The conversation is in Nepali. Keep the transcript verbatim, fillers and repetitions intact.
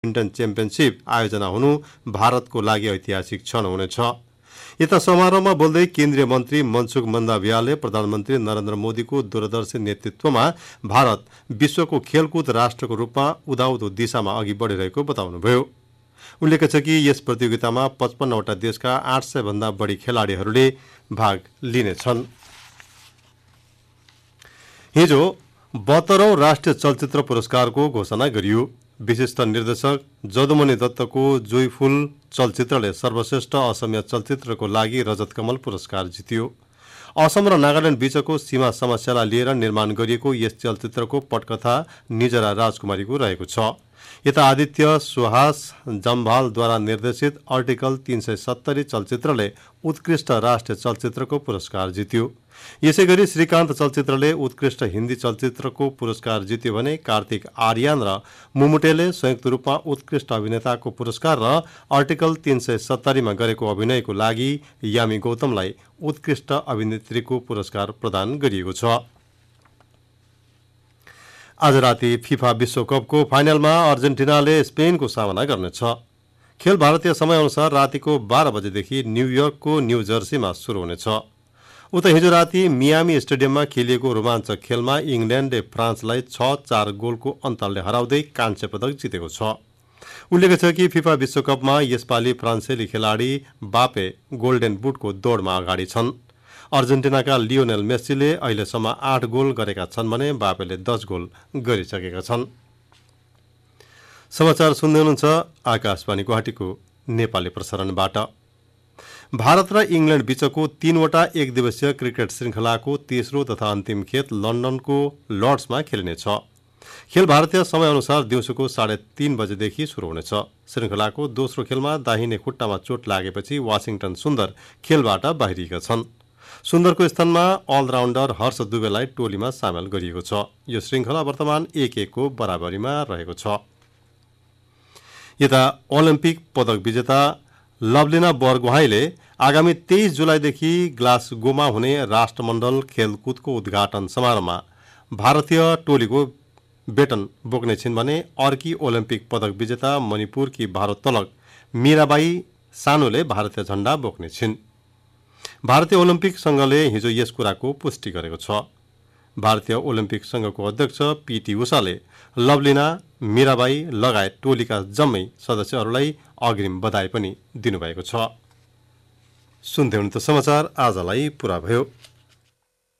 ब्याडमिन्टन च्याम्पियनसिप आयोजना हुनु भारतको लागि ऐतिहासिक क्षण हुनेछ। यता समारोहमा बोल्दै केन्द्रीय मन्त्री मनसुख मन्दावियाले प्रधानमन्त्री नरेन्द्र मोदीको दूरदर्शी नेतृत्वमा भारत विश्वको खेलकुद राष्ट्रको रूपमा उदाउँदो दिशामा अघि बढिरहेको बताउनुभयो। उल्लेख छ कि यस प्रतियोगितामा पचपन्नवटा देशका आठ सय भन्दा बढी खेलाड़ीहरूले भाग लिनेछन्। हिजो बहत्तरौं राष्ट्रिय चलचित्र पुरस्कारको घोषणा गरियो। विशिष्ट निर्देशक जदुमणि दत्तको जोइफुल चलचित्रले सर्वश्रेष्ठ असमिया चलचित्रको लागि रजत कमल पुरस्कार जित्यो। असम र नागाल्याण्ड बीचको सीमा समस्यालाई लिएर निर्माण गरिएको यस चलचित्रको पटकथा निजरा राजकुमारीको रहेको छ। यता आदित्य सुहास जम्भालद्वारा निर्देशित आर्टिकल तीन सय सत्तरी चलचित्रले उत्कृष्ट राष्ट्रिय चलचित्रको पुरस्कार जित्यो। यसैगरी श्रीकान्त चलचित्रले उत्कृष्ट हिन्दी चलचित्रको पुरस्कार जित्यो भने कार्तिक आर्यान र मुमुटेले संयुक्त रूपमा उत्कृष्ट अभिनेताको पुरस्कार र आर्टिकल तीन सय सत्तरीमा गरेको अभिनयको लागि यामी गौतमलाई उत्कृष्ट अभिनेत्रीको पुरस्कार प्रदान गरिएको छ। आज राति फिफा विश्वकपको फाइनलमा अर्जेन्टिनाले स्पेनको सामना गर्नेछ। खेल भारतीय समयअनुसार रातिको बाह्र बजेदेखि न्यूयोर्कको न्यू जर्सीमा सुरु हुनेछ। उता हिजो राति मियामी स्टेडियममा खेलिएको रोमाञ्चक खेलमा इङ्ल्यान्डले फ्रान्सलाई छ चार गोलको अन्तरले हराउँदै कांस्य पदक जितेको छ। उल्लेख छ कि फिफा विश्वकपमा यसपालि फ्रान्सेली खेलाडी बापे गोल्डेन बुटको दौडमा अगाडि छन्। अर्जेन्टिनाका लियोनेल मेस्सीले अहिलेसम्म आठ गोल गरेका छन् भने बापेले दस गोल गरिसकेका छन्। समाचार सुन्दै हुनुहुन्छ आकाशवाणी गुवाहाटीको नेपाली प्रसारणबाट। भारत र इङ्ल्यान्ड बीचको तीनवटा एक दिवसीय क्रिकेट श्रृङ्खलाको तेस्रो तथा अन्तिम खेल लन्डनको लर्ड्समा खेलिनेछ। खेल भारतीय समयअनुसार दिउँसोको साढे तीन बजेदेखि सुरु हुनेछ। श्रृङ्खलाको दोस्रो खेलमा दाहिने खुट्टामा चोट लागेपछि वाशिङटन सुन्दर खेलबाट बाहिरिएका छन्। सुन्दरको स्थानमा अलराउन्डर हर्ष दुबेलाई टोलीमा सामेल गरिएको छ। यो श्रृङ्खला वर्तमान एक एकको बराबरीमा रहेको छ। यता ओलम्पिक पदक विजेता लभलिना बरगोहाईले आगामी तेइस जुलाईदेखि ग्लासगोमा हुने राष्ट्रमण्डल खेलकुदको उद्घाटन समारोहमा भारतीय टोलीको बेटन बोक्ने छिन् भने अर्की ओलम्पिक पदक विजेता मणिपुरकी भारोत्तोलक मीराबाई सानुले भारतीय झण्डा बोक्ने छिन्। भारतीय ओलम्पिक संघले हिजो यस कुराको पुष्टि गरेको छ। भारतीय ओलम्पिक संघको अध्यक्ष पीटी उषाले लभलिना मीराबाई लगायत टोलीका जम्मै सदस्यहरूलाई अग्रिम बधाई पनि दिनुभएको छ। सुन्दै हुनुहुन्छ समाचार आजलाई पुरा भयो।